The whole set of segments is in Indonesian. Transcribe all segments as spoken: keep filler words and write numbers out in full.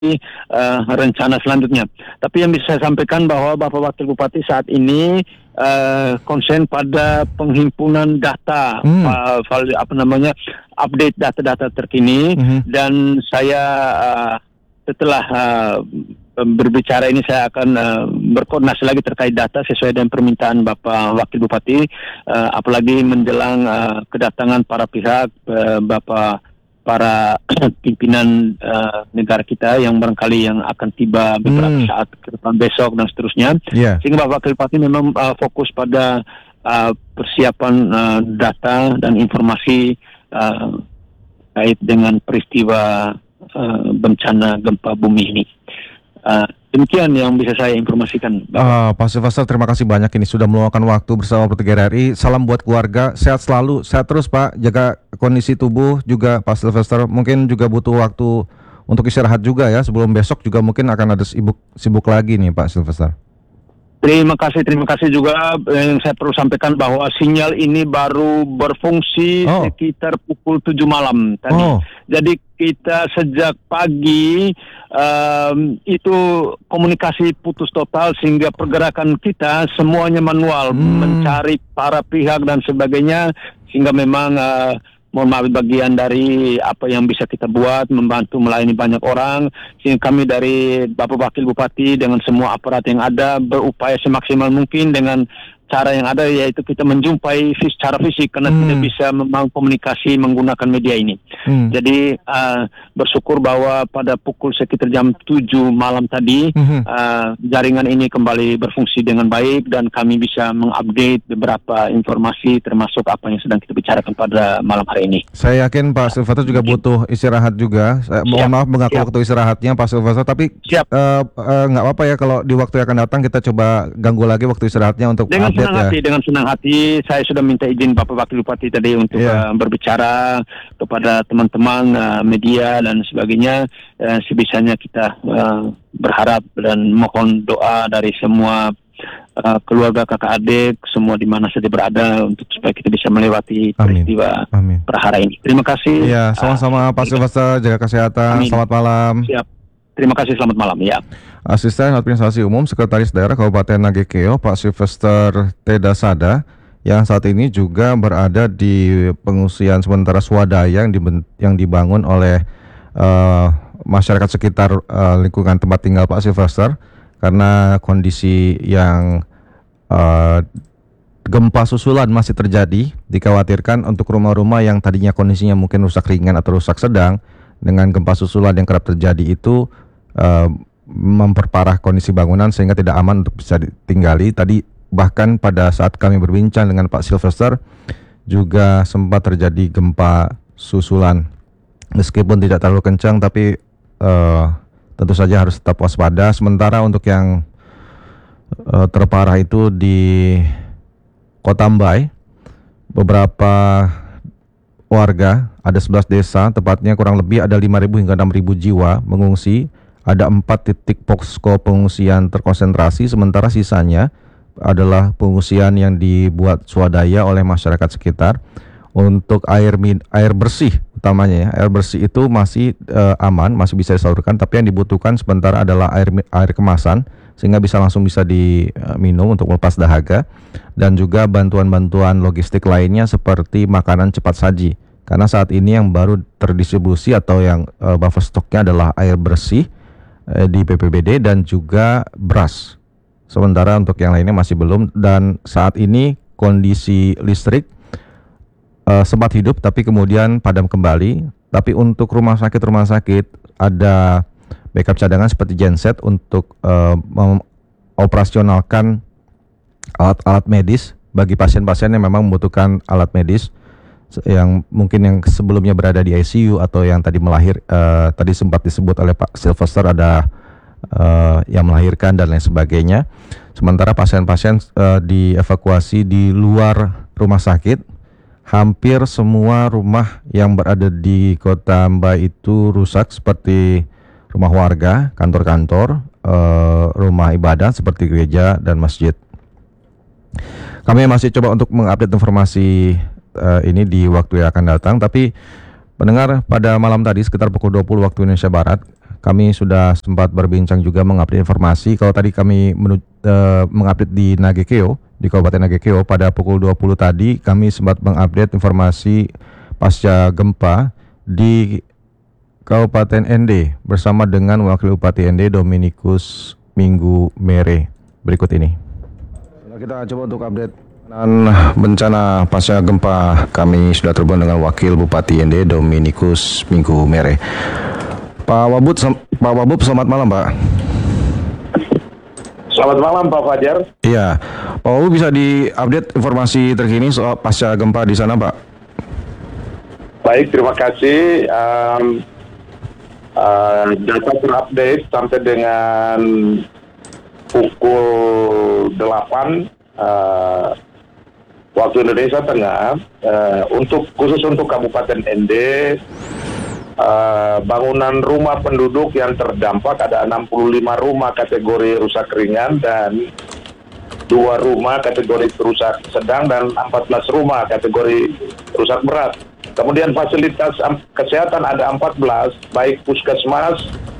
uh, rencana selanjutnya. Tapi yang bisa saya sampaikan bahwa Bapak Wakil Bupati saat ini uh, konsen pada penghimpunan data, Hmm. uh, val- apa namanya, update data-data terkini, Mhm. dan saya uh, setelah uh, berbicara ini saya akan uh, berkoordinasi lagi terkait data sesuai dengan permintaan Bapak Wakil Bupati, uh, apalagi menjelang uh, kedatangan para pihak, uh, Bapak para pimpinan uh, negara kita yang barangkali yang akan tiba beberapa Hmm. saat ke depan besok dan seterusnya. Yeah. Sehingga Bapak Wakil Bupati memang uh, fokus pada uh, persiapan uh, data dan informasi uh, terkait dengan peristiwa uh, bencana gempa bumi ini. Uh, demikian yang bisa saya informasikan, Bapak. Ah, Pak Sylvester, terima kasih banyak ini sudah meluangkan waktu bersama Pro tiga R I. Salam buat keluarga, sehat selalu, sehat terus Pak, jaga kondisi tubuh juga Pak Sylvester. Mungkin juga butuh waktu untuk istirahat juga ya, sebelum besok juga mungkin akan ada sibuk sibuk lagi nih Pak Sylvester. Terima kasih, terima kasih juga. Yang saya perlu sampaikan bahwa sinyal ini baru berfungsi Oh. sekitar pukul tujuh malam tadi. Oh. Jadi kita sejak pagi um, itu komunikasi putus total sehingga pergerakan kita semuanya manual, Hmm. mencari para pihak dan sebagainya, sehingga memang uh, mohon maaf bagian dari apa yang bisa kita buat, membantu melayani banyak orang, sehingga kami dari Bapak Wakil Bupati dengan semua aparat yang ada berupaya semaksimal mungkin dengan cara yang ada, yaitu kita menjumpai fis- secara fisik karena Hmm. tidak bisa membangun komunikasi menggunakan media ini. Hmm. Jadi uh, bersyukur bahwa pada pukul sekitar jam tujuh malam tadi Mhm. uh, jaringan ini kembali berfungsi dengan baik dan kami bisa mengupdate beberapa informasi termasuk apa yang sedang kita bicarakan pada malam hari ini. Saya yakin Pak Sylvester juga butuh istirahat juga. Saya mohon Siap, maaf mengaku siap. waktu istirahatnya Pak Sylvester, tapi Siap. eh, eh, nggak apa-apa ya kalau di waktu yang akan datang kita coba ganggu lagi waktu istirahatnya untuk Dengan update senang ya. hati, dengan senang hati saya sudah minta izin Bapak Wakil Bupati tadi untuk Iya. uh, berbicara kepada teman-teman uh, media dan sebagainya. Uh, sebisanya kita uh, berharap dan mohon doa dari semua uh, keluarga kakak adik semua di mana saja berada untuk supaya kita bisa melewati Amin. peristiwa Amin. perhara ini. Terima kasih. Iya, sama-sama Pak Sylvester, jaga kesehatan. Amin. Selamat malam. Siap. Terima kasih, selamat malam. Ya. Asisten Administrasi Umum Sekretaris Daerah Kabupaten Nagekeo Pak Sylvester Tedasada yang saat ini juga berada di pengungsian sementara swadaya yang, diben- yang dibangun oleh uh, masyarakat sekitar uh, lingkungan tempat tinggal Pak Sylvester karena kondisi yang uh, gempa susulan masih terjadi. Dikhawatirkan untuk rumah-rumah yang tadinya kondisinya mungkin rusak ringan atau rusak sedang, dengan gempa susulan yang kerap terjadi itu uh, memperparah kondisi bangunan sehingga tidak aman untuk bisa ditinggali. Tadi bahkan pada saat kami berbincang dengan Pak Sylvester juga sempat terjadi gempa susulan, meskipun tidak terlalu kencang, tapi uh, tentu saja harus tetap waspada. Sementara untuk yang uh, terparah itu di Kota Mbai, beberapa warga, ada sebelas desa, tepatnya kurang lebih ada lima ribu hingga enam ribu jiwa mengungsi. Ada empat titik posko pengungsian terkonsentrasi, sementara sisanya adalah pengungsian yang dibuat swadaya oleh masyarakat sekitar. Untuk air min air bersih utamanya ya, air bersih itu masih uh, aman, masih bisa disalurkan, tapi yang dibutuhkan sementara adalah air air kemasan sehingga bisa langsung bisa diminum untuk melepas dahaga, dan juga bantuan-bantuan logistik lainnya seperti makanan cepat saji. Karena saat ini yang baru terdistribusi atau yang uh, buffer stoknya adalah air bersih uh, di B P B D dan juga beras. Sementara untuk yang lainnya masih belum, dan saat ini kondisi listrik uh, sempat hidup tapi kemudian padam kembali. Tapi untuk rumah sakit-rumah sakit ada backup cadangan seperti genset untuk uh, mengoperasionalkan alat-alat medis bagi pasien-pasien yang memang membutuhkan alat medis, yang mungkin yang sebelumnya berada di I C U atau yang tadi melahir, uh, tadi sempat disebut oleh Pak Sylvester ada uh, yang melahirkan dan lain sebagainya. Sementara pasien-pasien uh, dievakuasi di luar rumah sakit. Hampir semua rumah yang berada di Kota Mbai itu rusak, seperti rumah warga, kantor-kantor, uh, rumah ibadah seperti gereja dan masjid. Kami masih coba untuk mengupdate informasi uh, ini di waktu yang akan datang, tapi pendengar, pada malam tadi sekitar pukul dua puluh waktu Indonesia Barat, kami sudah sempat berbincang juga mengupdate informasi. Kalau tadi kami menu, uh, mengupdate di Nagekeo, di Kabupaten Nagekeo pada pukul dua puluh tadi kami sempat mengupdate informasi pasca gempa di Kabupaten N D bersama dengan Wakil Bupati N D Dominikus Minggu Mere. Berikut ini. Kita coba untuk update bencana pasca gempa. Kami sudah terhubung dengan Wakil Bupati N D Dominikus Minggu Mere. Pak Wabub, Pak Wabub, selamat malam, Pak. Selamat malam, Pak Fajar. Iya, Pak Wabub bisa diupdate informasi terkini soal pasca gempa di sana, Pak? Baik, terima kasih. Um, uh, data terupdate sampai dengan pukul delapan uh, waktu Indonesia Tengah, uh, untuk khusus untuk Kabupaten N D, uh, bangunan rumah penduduk yang terdampak ada enam puluh lima rumah kategori rusak ringan dan dua rumah kategori rusak sedang dan empat belas rumah kategori rusak berat. Kemudian fasilitas kesehatan ada empat belas, baik puskesmas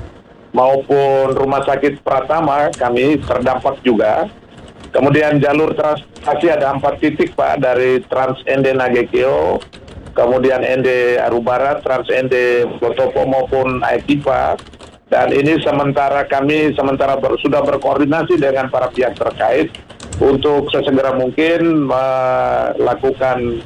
maupun rumah sakit Pratama kami terdampak juga. Kemudian jalur transportasi ada empat titik, Pak, dari Trans N D Nagekeo, kemudian N D Aru Barat, Trans N D Botopo maupun Aikipa. Dan ini sementara kami sementara ber, sudah berkoordinasi dengan para pihak terkait untuk sesegera mungkin melakukan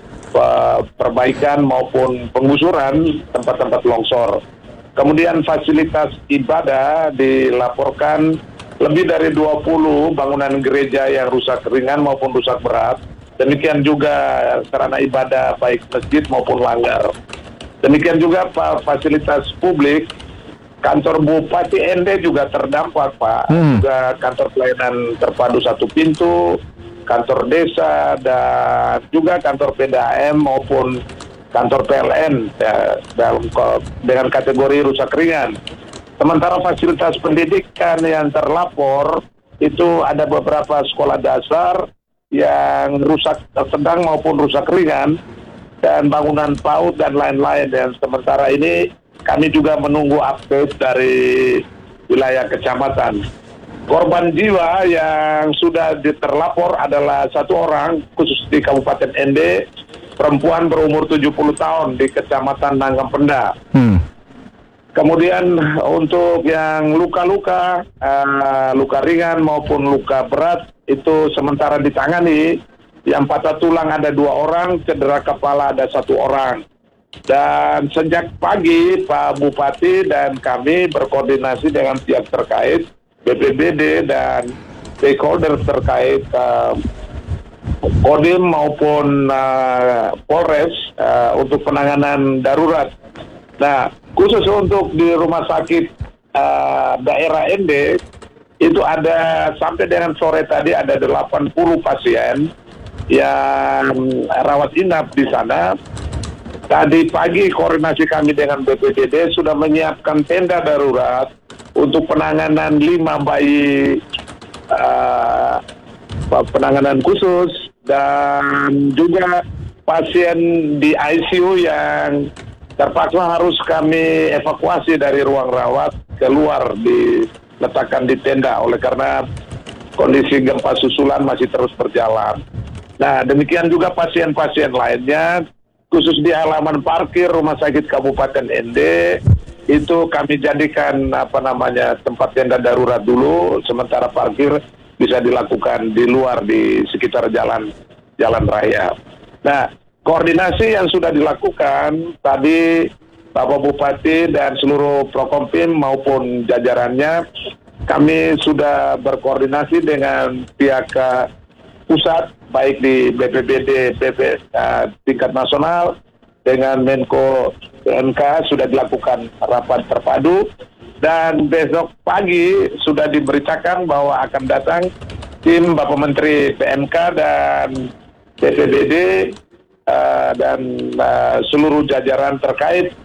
uh, perbaikan maupun penggusuran tempat-tempat longsor. Kemudian fasilitas ibadah dilaporkan lebih dari dua puluh bangunan gereja yang rusak ringan maupun rusak berat. Demikian juga sarana ibadah baik masjid maupun langgar. Demikian juga Pak, fasilitas publik, kantor Bupati N D juga terdampak, Pak. Hmm. Juga kantor pelayanan terpadu satu pintu, kantor desa, dan juga kantor P D A M maupun kantor P L N ya, dalam dengan kategori rusak ringan. Sementara fasilitas pendidikan yang terlapor itu ada beberapa sekolah dasar yang rusak sedang maupun rusak ringan dan bangunan PAUD dan lain-lain. Dan sementara ini kami juga menunggu update dari wilayah kecamatan. Korban jiwa yang sudah terlapor adalah satu orang khusus di Kabupaten N D, perempuan berumur tujuh puluh tahun di Kecamatan Nanggampenda. Hmm. Kemudian untuk yang luka-luka, uh, luka ringan maupun luka berat itu sementara ditangani. Yang patah tulang ada dua orang, cedera kepala ada satu orang. Dan sejak pagi Pak Bupati dan kami berkoordinasi dengan pihak terkait, B P B D dan stakeholder terkait, uh, Kodim maupun uh, Polres uh, untuk penanganan darurat. Nah, khusus untuk di rumah sakit uh, daerah N D, itu ada sampai dengan sore tadi ada delapan puluh pasien yang rawat inap di sana. Tadi pagi koordinasi kami dengan B P B D sudah menyiapkan tenda darurat untuk penanganan lima bayi uh, penanganan khusus dan juga pasien di I C U yang terpaksa harus kami evakuasi dari ruang rawat keluar diletakkan di tenda oleh karena kondisi gempa susulan masih terus berjalan. Nah, demikian juga pasien-pasien lainnya khusus di halaman parkir Rumah Sakit Kabupaten N D itu kami jadikan apa namanya tempat tenda darurat dulu, sementara parkir bisa dilakukan di luar di sekitar jalan jalan raya. Nah, koordinasi yang sudah dilakukan tadi Bapak Bupati dan seluruh Prokompim maupun jajarannya, kami sudah berkoordinasi dengan pihak uh, pusat baik di B P B D B P uh, tingkat nasional dengan Menko P M K sudah dilakukan rapat terpadu dan besok pagi sudah diberitakan bahwa akan datang tim Bapak Menteri P M K dan B P B D Uh, dan uh, seluruh jajaran terkait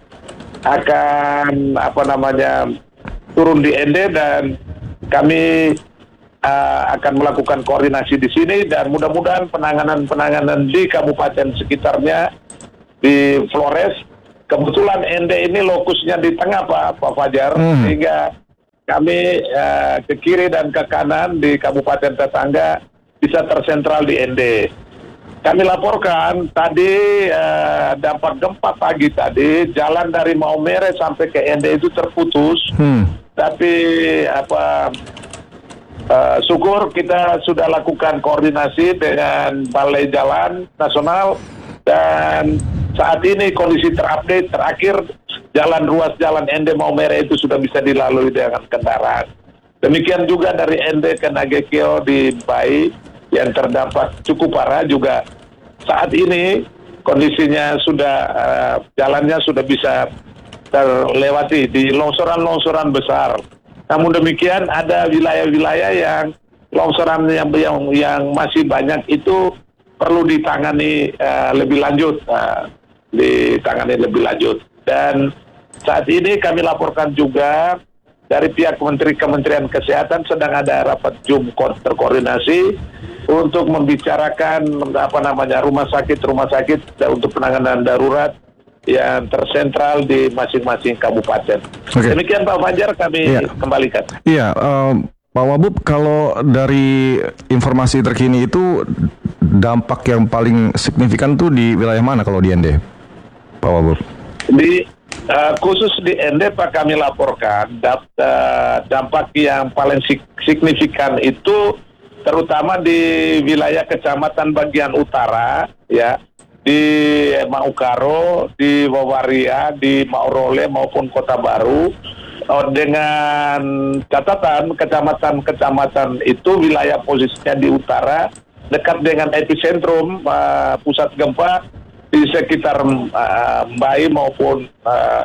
akan apa namanya turun di N D dan kami uh, akan melakukan koordinasi di sini dan mudah-mudahan penanganan-penanganan di kabupaten sekitarnya di Flores kebetulan N D ini lokusnya di tengah Pak, Pak Fajar, Hmm. sehingga kami eh, ke kiri dan ke kanan di kabupaten tetangga bisa tersentral di N D. Kami laporkan tadi eh, dampak gempa pagi tadi, jalan dari Maumere sampai ke N D itu terputus, Hmm. tapi apa eh, syukur kita sudah lakukan koordinasi dengan Balai Jalan Nasional, dan saat ini kondisi terupdate terakhir jalan ruas jalan N D Maumere itu sudah bisa dilalui dengan kendaraan. Demikian juga dari N D ke Nagekeo di Bai yang terdampak cukup parah juga saat ini kondisinya sudah uh, jalannya sudah bisa terlewati di longsoran-longsoran besar. Namun demikian ada wilayah-wilayah yang longsoran yang yang, yang masih banyak itu perlu ditangani uh, lebih lanjut, uh, ditangani lebih lanjut. Dan saat ini kami laporkan juga dari pihak Menteri Kementerian Kesehatan sedang ada rapat Zoom terkoordinasi untuk membicarakan apa namanya rumah sakit rumah sakit untuk penanganan darurat yang tersentral di masing-masing kabupaten. Oke. Demikian Pak Fajar, kami Iya. kembalikan. Iya, em, Pak Wabub, kalau dari informasi terkini itu dampak yang paling signifikan tuh di wilayah mana kalau di N D, Pak Wabub? Di uh, khusus di N D Pak, kami laporkan dap, uh, dampak yang paling sig- signifikan itu terutama di wilayah kecamatan bagian utara, ya, di Maukaro, di Wawaria, di Maurole maupun Kota Baru. Oh, dengan catatan kecamatan-kecamatan itu wilayah posisinya di utara, dekat dengan epicentrum uh, pusat gempa di sekitar uh, Mbai maupun uh,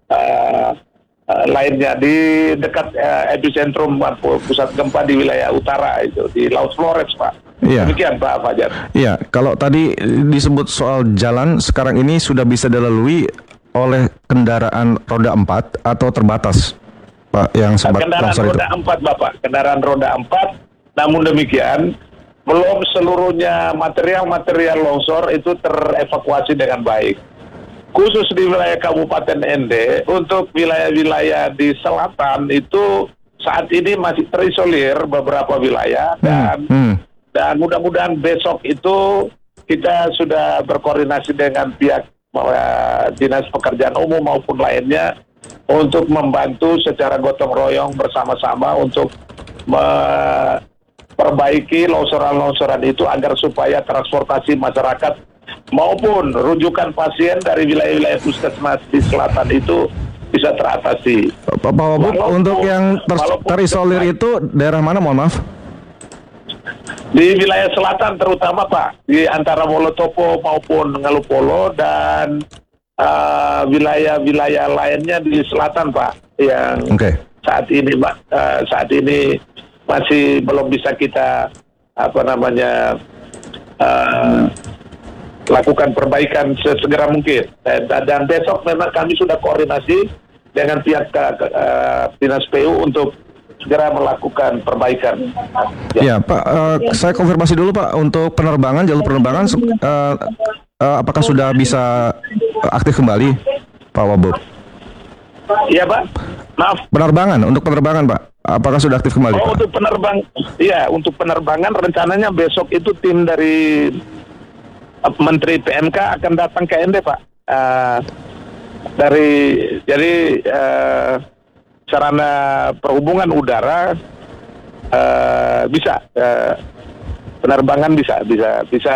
uh, uh, lainnya di dekat uh, epicentrum pusat gempa di wilayah utara itu di Laut Flores, Pak. Iya. Demikian Pak Fajar. Iya, kalau tadi disebut soal jalan, sekarang ini sudah bisa dilalui oleh kendaraan roda empat atau terbatas, Pak, yang sempat Kendaraan longsor itu? roda empat, Bapak. Kendaraan roda empat. Namun demikian, belum seluruhnya material-material longsor itu terevakuasi dengan baik. Khusus di wilayah Kabupaten N D, untuk wilayah-wilayah di selatan itu saat ini masih terisolir beberapa wilayah, dan Hmm, hmm. dan mudah-mudahan besok itu kita sudah berkoordinasi dengan pihak uh, Dinas Pekerjaan Umum maupun lainnya untuk membantu secara gotong royong bersama-sama untuk memperbaiki longsoran-longsoran itu agar supaya transportasi masyarakat maupun rujukan pasien dari wilayah-wilayah puskesmas di selatan itu bisa teratasi. Pak Pak Wabub, Walaupun- untuk yang ter- walaupun- terisolir itu daerah mana, mohon maaf? Di wilayah selatan terutama Pak, di antara Wonosobo maupun Ngalupolo dan uh, wilayah-wilayah lainnya di selatan Pak, yang Oke. saat ini Pak, uh, saat ini masih belum bisa kita apa namanya uh, lakukan perbaikan sesegera mungkin. Dan, dan besok memang kami sudah koordinasi dengan pihak uh, Dinas P U untuk segera melakukan perbaikan. Ya, Pak, eh, saya konfirmasi dulu Pak, untuk penerbangan, jalur penerbangan, eh, eh, apakah sudah bisa aktif kembali, Pak Wabub? Iya Pak, maaf. Penerbangan, untuk penerbangan Pak, apakah sudah aktif kembali, Oh, Pak? untuk penerbang, iya untuk penerbangan rencananya besok itu tim dari uh, Menteri P M K akan datang ke N D Pak. Uh, dari jadi uh, sarana perhubungan udara uh, bisa uh, penerbangan bisa bisa bisa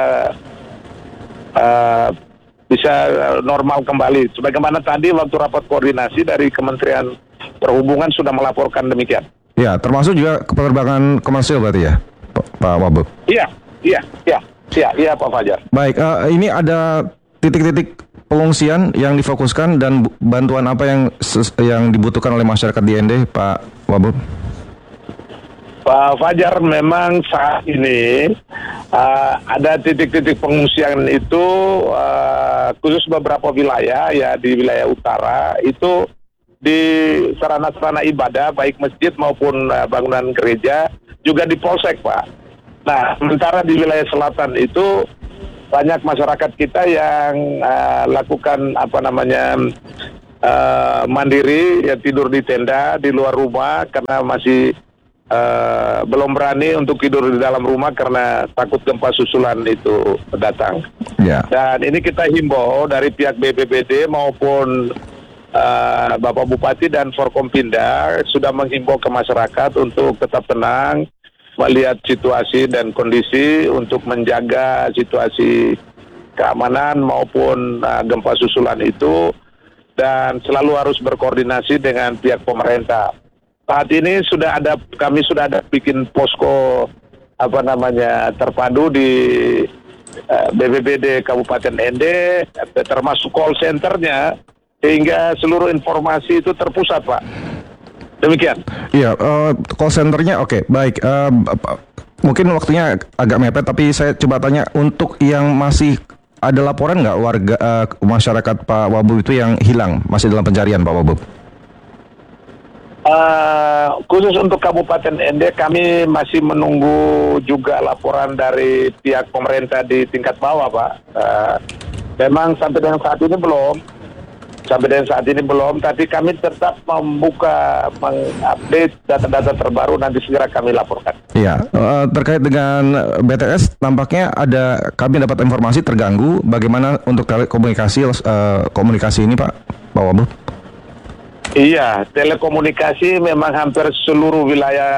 uh, bisa normal kembali. Sebagaimana tadi waktu rapat koordinasi dari Kementerian Perhubungan sudah melaporkan demikian. Ya, termasuk juga ke penerbangan komersil berarti ya, Pak, Pak Wabub? Iya, iya, iya, iya, iya Pak Fajar. Baik, eh, ini ada titik-titik pengungsian yang difokuskan dan bu- bantuan apa yang ses- yang dibutuhkan oleh masyarakat di N D, Pak Wabub? Pak Fajar, memang saat ini uh, ada titik-titik pengungsian itu uh, khusus beberapa wilayah ya di wilayah utara itu di sarana-sarana ibadah baik masjid maupun uh, bangunan gereja juga di polsek Pak. Nah sementara di wilayah selatan itu banyak masyarakat kita yang uh, lakukan apa namanya uh, mandiri, yang tidur di tenda di luar rumah karena masih uh, belum berani untuk tidur di dalam rumah karena takut gempa susulan itu datang. Ya. Dan ini kita himbau dari pihak B P B D maupun uh, Bapak Bupati dan Forkompinda sudah menghimbau ke masyarakat untuk tetap tenang, melihat situasi dan kondisi untuk menjaga situasi keamanan maupun uh, gempa susulan itu, dan selalu harus berkoordinasi dengan pihak pemerintah. Saat ini sudah ada, kami sudah ada bikin posko apa namanya terpadu di uh, B P B D Kabupaten N D, termasuk call centernya, sehingga seluruh informasi itu terpusat, Pak. Demikian. Iya, uh, call centernya oke, okay, baik. Uh, mungkin waktunya agak mepet, tapi saya coba tanya untuk yang masih ada laporan nggak warga uh, masyarakat Pak Wabub itu yang hilang, masih dalam pencarian Pak Wabub? Uh, khusus untuk Kabupaten N D, kami masih menunggu juga laporan dari pihak pemerintah di tingkat bawah, Pak. Uh, memang sampai dengan saat ini belum. Sampai dengan saat ini belum, tapi kami tetap membuka, mengupdate data-data terbaru, nanti segera kami laporkan. Iya, uh, terkait dengan B T S, tampaknya ada, kami dapat informasi terganggu. Bagaimana untuk telekomunikasi uh, komunikasi ini, Pak, Pak Wabub? Iya, telekomunikasi memang hampir seluruh wilayah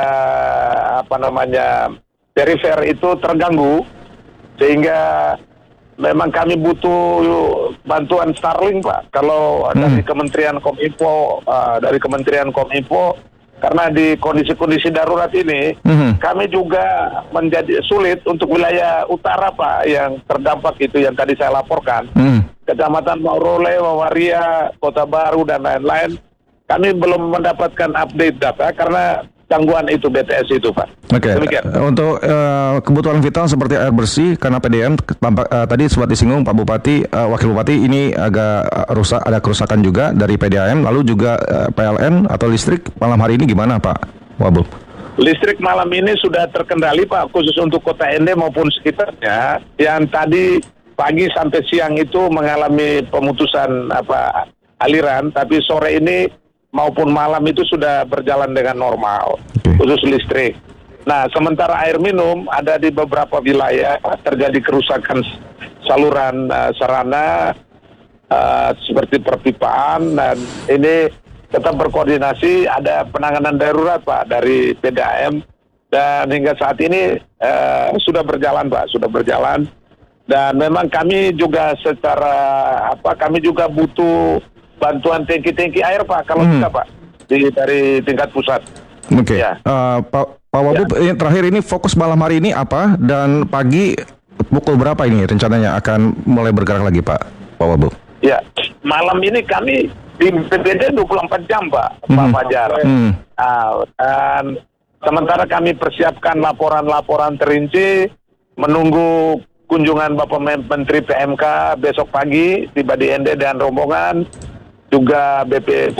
apa namanya perifer itu terganggu, sehingga memang kami butuh bantuan Starlink, Pak. Kalau hmm. dari Kementerian Kominfo, uh, dari Kementerian Kominfo, karena di kondisi-kondisi darurat ini, hmm. kami juga menjadi sulit untuk wilayah utara, Pak, yang terdampak itu yang tadi saya laporkan. Hmm. Kecamatan Maurole, Wawaria, Kota Baru, dan lain-lain. Kami belum mendapatkan update data karena gangguan itu B T S itu, Pak. Oke. Okay. Untuk uh, kebutuhan vital seperti air bersih, karena P D M tampak uh, tadi sempat disinggung Pak Bupati, uh, Wakil Bupati, ini agak uh, rusak, ada kerusakan juga dari P D A M, lalu juga uh, P L N atau listrik malam hari ini gimana, Pak Wabub? Listrik malam ini sudah terkendali, Pak, khusus untuk Kota N D maupun sekitarnya. Yang tadi pagi sampai siang itu mengalami pemutusan apa aliran, tapi sore ini maupun malam itu sudah berjalan dengan normal, okay. Khusus listrik. Nah, sementara air minum ada di beberapa wilayah terjadi kerusakan saluran uh, sarana uh, seperti perpipaan, dan ini tetap berkoordinasi, ada penanganan darurat, Pak, dari P D A M, dan hingga saat ini uh, sudah berjalan, Pak, sudah berjalan. Dan memang kami juga secara apa, kami juga butuh bantuan tangki-tangki air, Pak, kalau hmm. bisa, Pak, di, dari tingkat pusat. Oke, okay. ya. uh, Pak, Pak Wabub, ya. Terakhir ini fokus malam hari ini apa, dan pagi pukul berapa ini rencananya akan mulai bergerak lagi, Pak, Pak Wabub? Ya, malam ini kami di B P B D dua puluh empat jam, Pak, hmm. Pak Fajar. Hmm. Nah, dan sementara kami persiapkan laporan-laporan terinci, menunggu kunjungan Bapak Menteri P M K besok pagi, tiba di N D dan rombongan, juga B P,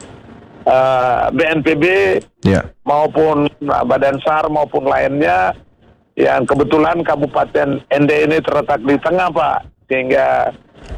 uh, B N P B, yeah. maupun Badan S A R maupun lainnya, yang kebetulan Kabupaten N D ini terletak di tengah, Pak, sehingga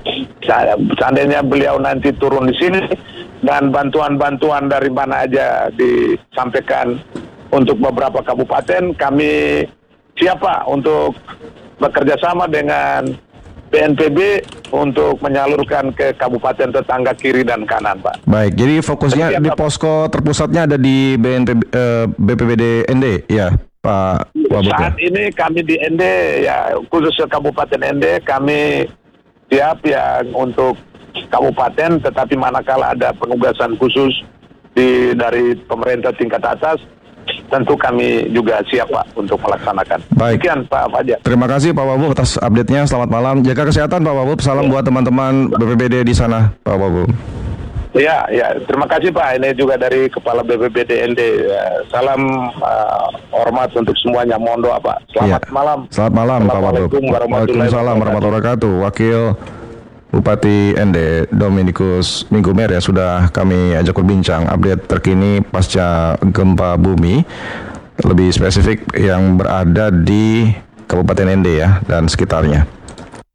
seandainya beliau nanti turun di sini dan bantuan-bantuan dari mana aja disampaikan untuk beberapa kabupaten, kami siap, Pak, untuk bekerja sama dengan B N P B untuk menyalurkan ke kabupaten tetangga kiri dan kanan, Pak. Baik, jadi fokusnya di posko terpusatnya ada di B N P B, eh, B P B D N D, ya, Pak Wabub. Saat ini kami di N D, ya, khusus Kabupaten N D, kami siap yang untuk kabupaten, tetapi manakala ada penugasan khusus di dari pemerintah tingkat atas, tentu kami juga siap, Pak, untuk melaksanakan. Baik. Sekian, Pak Fajar. Terima kasih Pak Wabub atas update-nya. Selamat malam. Jaga kesehatan, Pak Wabub. Salam ya. Buat teman-teman B P B D di sana, Pak Wabub. Ya, ya. Terima kasih, Pak. Ini juga dari Kepala B P B D N D. Ya, salam uh, hormat untuk semuanya. Mohon doa, Pak. Selamat ya. malam. Selamat malam, Pak Wabub. Waalaikumsalam warahmatullahi wabarakatuh. Wakil Bupati N D Dominikus Minggumer ya sudah kami ajak berbincang update terkini pasca gempa bumi, lebih spesifik yang berada di Kabupaten N D ya dan sekitarnya.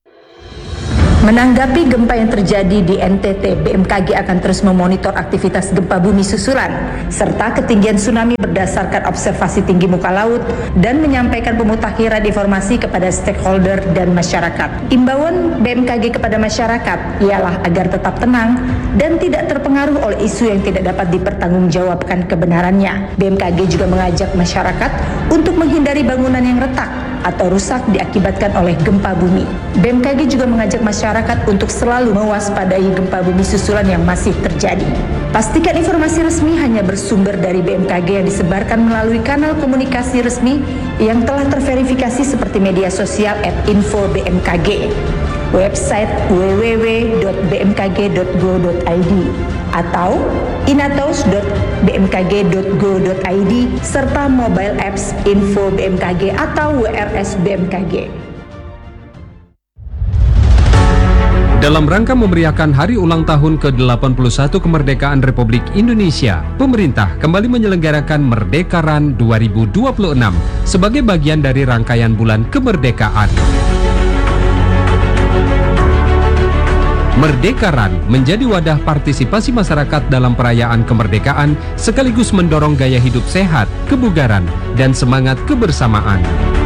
Menanggapi gempa yang terjadi di N T T, B M K G akan terus memonitor aktivitas gempa bumi susulan serta ketinggian tsunami berdasarkan observasi tinggi muka laut dan menyampaikan pemutakhiran informasi kepada stakeholder dan masyarakat. Imbauan B M K G kepada masyarakat ialah agar tetap tenang dan tidak terpengaruh oleh isu yang tidak dapat dipertanggungjawabkan kebenarannya. B M K G juga mengajak masyarakat untuk menghindari bangunan yang retak atau rusak diakibatkan oleh gempa bumi. B M K G juga mengajak masyarakat untuk selalu mewaspadai gempa bumi susulan yang masih terjadi. Pastikan informasi resmi hanya bersumber dari B M K G yang disebarkan melalui kanal komunikasi resmi yang telah terverifikasi seperti media sosial at info B M K G, website w w w dot b m k g dot go dot i d atau inatos dot b m k g dot go dot i d serta mobile apps Info B M K G atau W R S B M K G. Dalam rangka memeriahkan hari ulang tahun ke delapan puluh satu kemerdekaan Republik Indonesia, pemerintah kembali menyelenggarakan Merdekaran dua ribu dua puluh enam sebagai bagian dari rangkaian bulan kemerdekaan. Merdekaran menjadi wadah partisipasi masyarakat dalam perayaan kemerdekaan sekaligus mendorong gaya hidup sehat, kebugaran, dan semangat kebersamaan.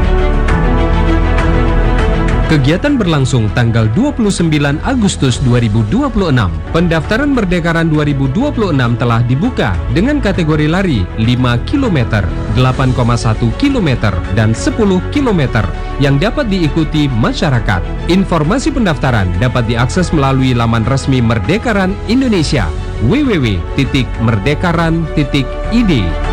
Kegiatan berlangsung tanggal dua puluh sembilan Agustus dua ribu dua puluh enam. Pendaftaran Merdekaran dua ribu dua puluh enam telah dibuka dengan kategori lari lima kilometer, delapan koma satu kilometer, dan sepuluh kilometer yang dapat diikuti masyarakat. Informasi pendaftaran dapat diakses melalui laman resmi Merdekaran Indonesia w w w titik merdekaran titik i d.